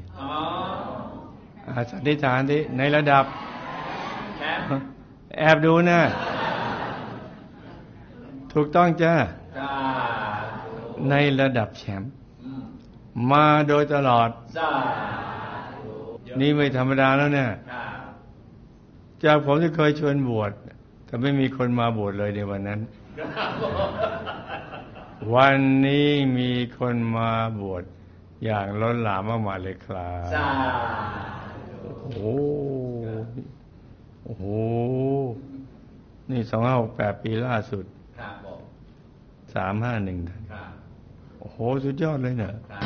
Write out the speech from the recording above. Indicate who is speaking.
Speaker 1: อ๋อ
Speaker 2: สันนิษฐานที่ในระดับแอบดูนะถูกต้องจ้าในระดับแชมป์มาโดยตลอดนี่ไม่ธรรมดาแล้วเนี่ยจากผมที่เคยชวนบวชแต่ไม่มีคนมาบวชเลยในวันนั้นวันนี้มีคนมาบวชอย่างล้นหลามมากๆเลยครับโอ้โหนี่2568ปีล่าสุด351โอ้โหสุดยอดเลยเนี่ย